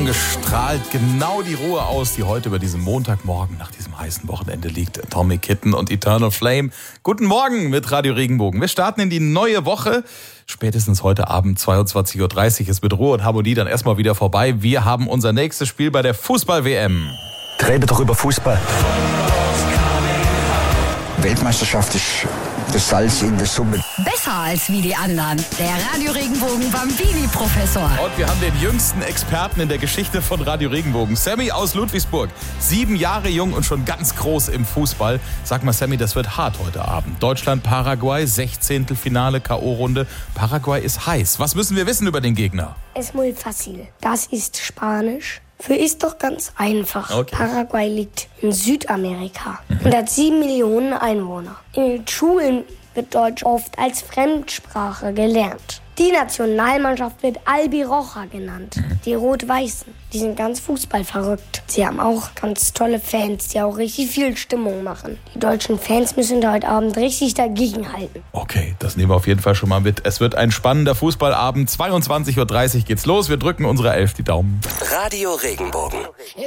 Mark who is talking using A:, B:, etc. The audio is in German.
A: strahlt genau die Ruhe aus, die heute über diesem Montagmorgen nach diesem heißen Wochenende liegt. Atomic Kitten und Eternal Flame. Guten Morgen mit Radio Regenbogen. Wir starten in die neue Woche. Spätestens heute Abend 22.30 Uhr ist mit Ruhe und Harmonie dann erstmal wieder vorbei. Wir haben unser nächstes Spiel bei der Fußball-WM.
B: Rede doch über Fußball. Weltmeisterschaft ist das Salz in der Suppe.
C: Besser als wie die anderen. Der Radio Regenbogen Bambini-Professor.
A: Und wir haben den jüngsten Experten in der Geschichte von Radio Regenbogen. Sammy aus Ludwigsburg. 7 Jahre jung und schon ganz groß im Fußball. Sag mal, Sammy, das wird hart heute Abend. Deutschland-Paraguay, 16. Finale, K.O.-Runde. Paraguay ist heiß. Was müssen wir wissen über den Gegner?
D: Es muy fácil. Das ist Spanisch. Für ist doch ganz einfach.
A: Okay.
D: Paraguay liegt in Südamerika und hat 7 Millionen Einwohner. In den Schulen wird Deutsch oft als Fremdsprache gelernt. Die Nationalmannschaft wird Albiroja genannt. Die Rot-Weißen, die sind ganz fußballverrückt. Sie haben auch ganz tolle Fans, die auch richtig viel Stimmung machen. Die deutschen Fans müssen da heute Abend richtig dagegenhalten.
A: Okay, das nehmen wir auf jeden Fall schon mal mit. Es wird ein spannender Fußballabend. 22.30 Uhr geht's los. Wir drücken unserer 11 die Daumen.
E: Radio Regenbogen.